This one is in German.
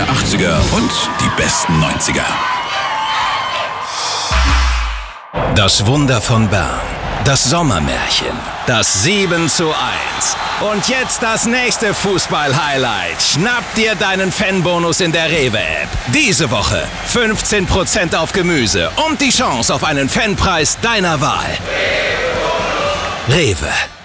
der 80er und die besten 90er. Das Wunder von Bern. Das Sommermärchen. Das 7:1. Und jetzt das nächste Fußball-Highlight. Schnapp dir deinen Fanbonus in der Rewe-App. Diese Woche 15% auf Gemüse und die Chance auf einen Fanpreis deiner Wahl. Rewe.